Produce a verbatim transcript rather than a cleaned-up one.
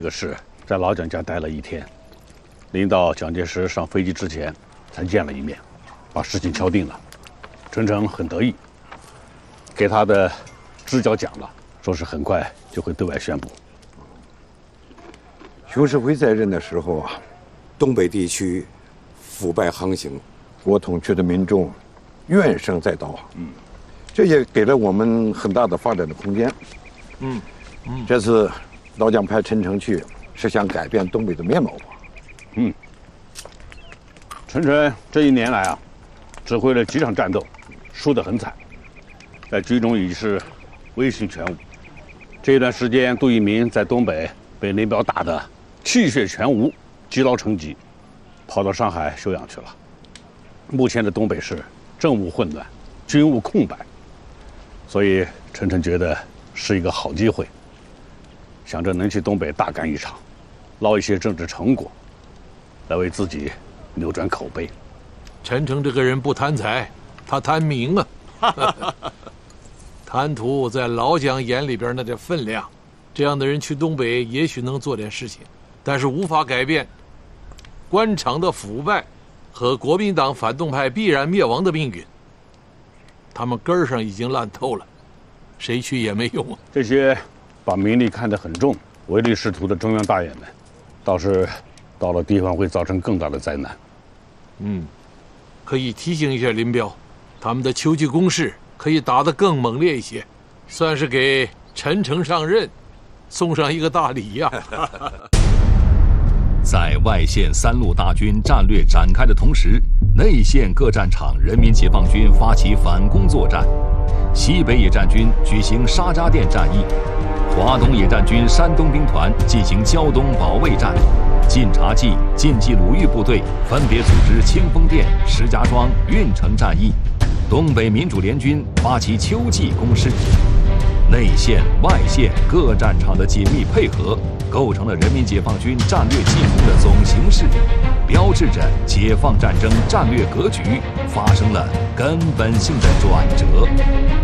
这个事在老蒋家待了一天，临到蒋介石上飞机之前才见了一面，把事情敲定了。陈诚很得意，给他的支教讲了，说是很快就会对外宣布。 熊式辉在任的时候啊，东北地区腐败横行，国统区的民众怨声载道，嗯，这也给了我们很大的发展的空间。嗯嗯，这次老蒋派陈诚去，是想改变东北的面貌吧？ 嗯，陈诚这一年来啊，指挥了几场战斗，输得很惨，在军中已是威信全无。这一段时间，杜聿明在东北被林彪打得气血全无，积劳成疾，跑到上海休养去了。目前的东北是政务混乱，军务空白，所以陈诚觉得是一个好机会，想着能去东北大干一场，捞一些政治成果，来为自己扭转口碑。 陈诚这个人不贪财，他贪名啊。贪图在老蒋眼里边那点分量，这样的人去东北也许能做点事情，但是无法改变官场的腐败和国民党反动派必然灭亡的命运。他们根儿上已经烂透了，谁去也没用啊。 这些把名利看得很重、唯利是图的中央大爷们，倒是到了地方会造成更大的灾难。 嗯，可以提醒一下林彪，他们的秋季攻势可以打得更猛烈一些，算是给陈诚上任送上一个大礼呀、啊。 在外线三路大军战略展开的同时，内线各战场人民解放军发起反攻作战。西北野战军举行沙扎店战役，华东野战军山东兵团进行胶东保卫战。晋察冀、晋冀鲁豫部队分别组织清风店、石家庄、运城战役。东北民主联军发起秋季攻势。内线、外线各战场的紧密配合，构成了人民解放军战略进攻的总形势，标志着解放战争战略格局发生了根本性的转折。